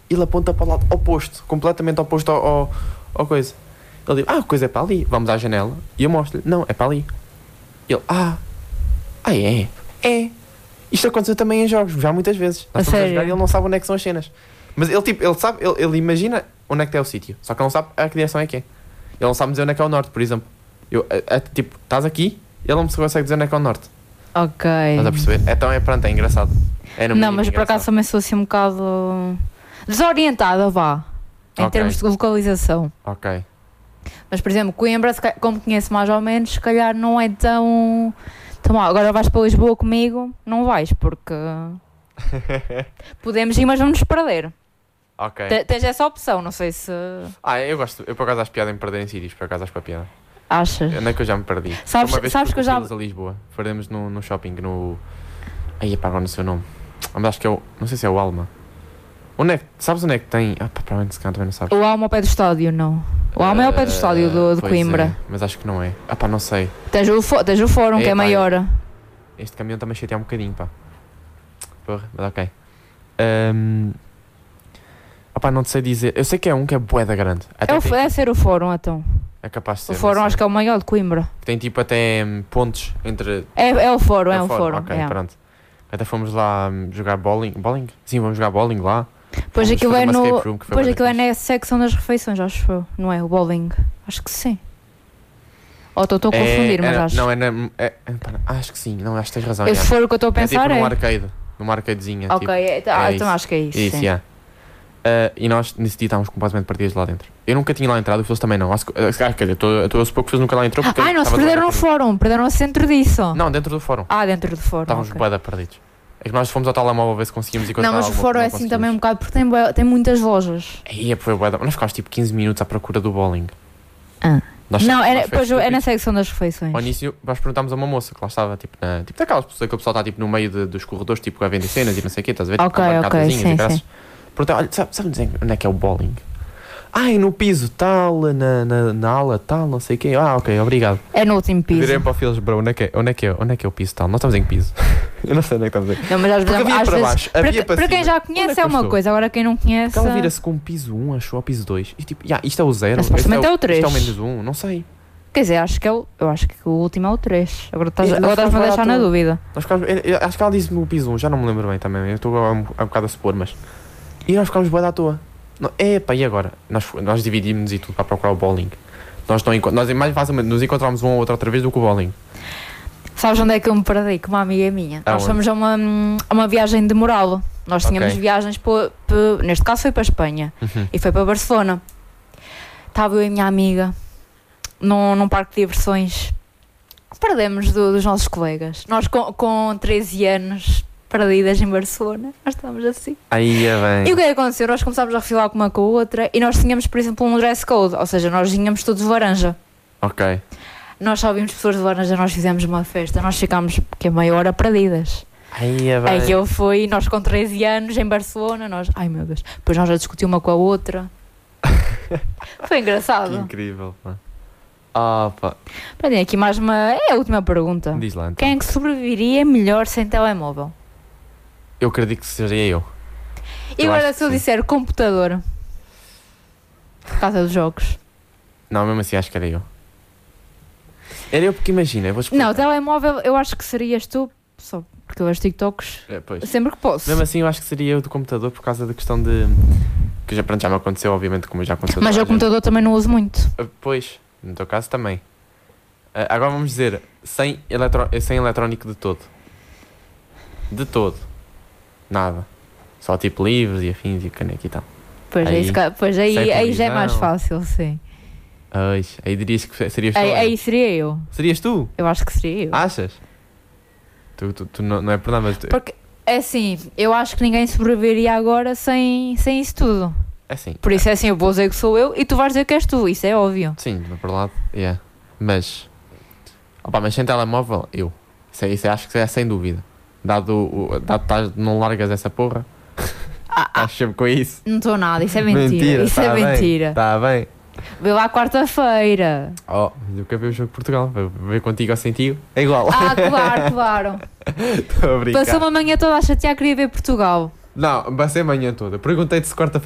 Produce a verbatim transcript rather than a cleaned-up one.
Ele aponta para o lado oposto, completamente oposto ao, ao, ao coisa. Ele diz, ah, a coisa é para ali, vamos à janela. E eu mostro-lhe, não, é para ali. Ele, ah, ah é, é. Isto aconteceu também em jogos, já muitas vezes. Nós estamos a jogar e ele não sabe onde é que são as cenas. Mas ele, tipo, ele sabe, ele, ele imagina onde é que é o sítio, só que ele não sabe a que direção é que é. Ele não sabe dizer onde é que é o norte, por exemplo. Eu, é, é, tipo, estás aqui, ele não me consegue dizer onde é que é o norte. Ok. Estás a perceber? Então é, pronto, é engraçado. É não, mas por acaso também sou assim um bocado desorientada, vá, em okay. termos de localização. Ok. Mas, por exemplo, Coimbra, como conheço mais ou menos, se calhar não é tão, tão mal. Agora vais para Lisboa comigo, não vais, porque podemos ir, mas vamos nos perder. Ok. T- tens essa opção, não sei se... Ah, eu gosto, eu por acaso acho piada em perder em sítios, por acaso acho para piada. Achas? Onde é que eu já me perdi? Sabes, uma vez sabes que eu já... a Lisboa, faremos no, no shopping, no... Aí, pá, agora não sei o nome. Mas acho que é o... Não sei se é o Alma. Onde é que... Sabes onde é que tem... Ah, pá, provavelmente se calhar também não sabes. O Alma ao pé do estádio, não. O Alma uh, é ao pé do estádio do, de Coimbra. É, mas acho que não é. Ah, pá, não sei. Tens o, fo- tens o fórum, é, que é pá, maior. Este caminhão também chateia um bocadinho, pá. Porra, mas ok. Um... Ah, pá, não te sei dizer. Eu sei que é um que é bué da grande. Até é o, deve ser o fórum, então. É capaz de ser. O fórum acho que é o maior de Coimbra. Tem tipo até um, pontos entre... É, é o fórum, é, é o fórum. fórum. Ok, é. pronto. Até fomos lá um, jogar bowling. Bowling? Sim, vamos jogar bowling lá. Pois aquilo é no... Room, pois aquilo é na secção das refeições, acho eu. Não é? O bowling. Acho que sim. Ou estou a confundir, é, mas é, acho. Não, é, na, é, é acho que sim. Não, acho que tens razão. Esse for o que eu estou a pensar é... É tipo num arcade. Numa arcadezinha. Ok, tipo, é, tá, é então isso. acho que é isso. Isso, sim. yeah. Uh, e nós nesse dia estávamos completamente partidos lá dentro. Eu nunca tinha lá entrado, o Filipe também não. Acho que, quer dizer, eu estou a supor que o Filipe nunca lá entrou. Porque Ai, não se perderam no fórum, perderam-se dentro disso. Não, dentro do fórum. Ah, dentro do fórum. Estávamos okay. bué da perdidos. É que nós fomos ao telemóvel a ver se conseguíamos encontrar. Não, mas o fórum é assim também um bocado porque tem, bué, tem muitas lojas. Aí foi bué da... Nós ficámos tipo quinze minutos à procura do bowling. Ah. Nós, não, nós era, pois, é na secção das refeições. Ao início, nós perguntámos a uma moça que lá estava, tipo, na, tipo daquelas pessoas que o pessoal está tipo, no meio de, dos corredores, tipo, a vender cenas e não sei o quê, estás a ver? Ok, tipo, ok, sim, sim. Perguntei, olha, sabe, sabe dizer onde é que é o bowling? Ai, no piso tal, na, na, na ala tal, não sei o quê. Ah, ok, obrigado. É no último piso. Virei para o Filos, bro, onde é que é, onde é, que é, onde é, que é o piso tal? Nós estamos em que piso? Eu não sei onde é que estamos em. Não, mas às vezes, havia às para vezes baixo, para, havia para, para quem cima. já conhece é, é uma estou? coisa, agora quem não conhece... Ela vira-se com o piso um, acho, ou piso dois. E tipo, yeah, isto é o zero, mas, este é o, é o três. Isto é o menos um, não sei. Quer dizer, acho que é o, eu acho que o último é o três. Agora estás, agora estás-me a deixar na dúvida. Nós ficámos, eu, eu, acho que ela disse-me o piso um, já não me lembro bem também. Eu estou a, um, a um bocado a supor, mas... E nós ficámos bué da à toa. Não, epa, e agora? Nós, nós dividimos e tudo para procurar o bowling. Nós, não, nós mais facilmente nos encontramos um ou outro outra vez do que o bowling. Sabes onde é que eu me perdi? Com uma amiga minha. Aonde? Nós fomos a uma, a uma viagem de moral. Nós tínhamos okay. viagens, para, para, neste caso foi para a Espanha. Uhum. E foi para Barcelona. Estava eu e a minha amiga num, num parque de diversões. Perdemos do, dos nossos colegas. Nós com, com treze anos... perdidas em Barcelona, nós estávamos assim. Aí é bem. E o que é que aconteceu? Nós começámos a refilar com uma com a outra e nós tínhamos, por exemplo, um dress code, ou seja, nós tínhamos todos de laranja. Ok. Nós só vimos pessoas de laranja, nós fizemos uma festa, nós ficámos, que é meia hora, perdidas. Aí é bem. Aí eu fui, nós com treze anos em Barcelona, nós, ai meu Deus, depois nós já discutimos uma com a outra. Foi engraçado. Que incrível, pá. Ah, pá. Peraí, aqui mais uma, é a última pergunta. Diz lá, então. Quem é que sobreviveria melhor sem telemóvel? Eu acredito que seria eu. E eu agora se eu sim. disser computador, por causa dos jogos. Não, mesmo assim acho que era eu. Era eu porque imagina, eu vou explicar. Não, telemóvel eu acho que serias tu, só porque eu vejo TikToks é, pois. sempre que posso. Mesmo assim eu acho que seria eu do computador por causa da questão de... Que já, pronto, já me aconteceu, obviamente, como já aconteceu. Mas eu o computador também não uso muito. Uh, pois, no teu caso também. Uh, agora vamos dizer, sem, eletro... sem eletrónico de todo. De todo. Nada. Só tipo livros e afins e caneca e tal. Pois aí, aí, pois aí, aí já é mais fácil, sim. Ai, aí dirias que serias tu? Aí, aí seria eu. Serias tu? Eu acho que seria eu. Achas? Tu, tu, tu não, não é por nada, mas... Tu... Porque, é assim, eu acho que ninguém sobreviveria agora sem, sem isso tudo. É assim. Por isso é assim, eu vou dizer que sou eu e tu vais dizer que és tu, isso é óbvio. Sim, mas por lado, é. Yeah. Mas... Opa, mas sem telemóvel, eu. Isso, é, isso é, acho que é sem dúvida. Dado o... Dado estás, não largas essa porra. Ah, estás sempre com isso. Não estou nada, isso é mentira. mentira isso tá é bem, mentira. Está bem. Vê lá quarta-feira. Oh, eu quero ver o jogo de Portugal. Vou ver contigo ou sem ti. É igual. Ah, claro, claro. Estou a brincar. Passou uma manhã toda a chatear, queria ver Portugal. Não, vai ser a manhã toda. Perguntei-te se quarta-feira